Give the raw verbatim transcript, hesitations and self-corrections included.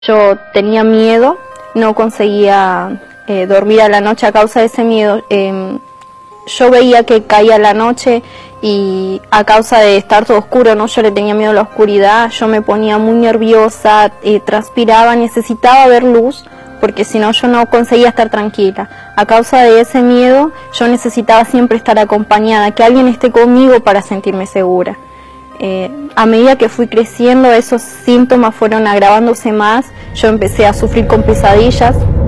Yo tenía miedo, no conseguía eh, dormir a la noche a causa de ese miedo. Eh, yo veía que caía la noche y a causa de estar todo oscuro, ¿no? Yo le tenía miedo a la oscuridad, yo me ponía muy nerviosa, eh, transpiraba, necesitaba ver luz, porque si no yo no conseguía estar tranquila. A causa de ese miedo yo necesitaba siempre estar acompañada, que alguien esté conmigo para sentirme segura. Eh, a medida que fui creciendo, esos síntomas fueron agravándose más, yo empecé a sufrir con pesadillas.